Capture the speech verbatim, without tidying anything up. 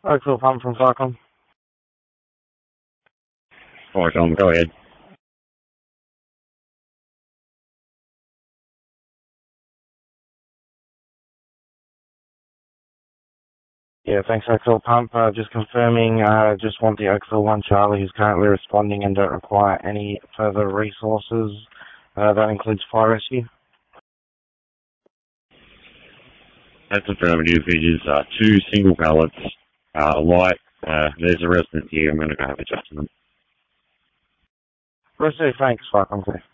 Oakville Pump from Cyclone. All right, Tom, go ahead. Yeah, thanks, Oakville Pump. Uh, just confirming, uh, just want the Oakville one Charlie who's currently responding and don't require any further resources. Uh, that includes fire rescue. That's affirmative. It is uh, two single pallets, uh, light. Uh, there's a resident here. I'm going to go have a chat to them. Rest thanks, Cyclone.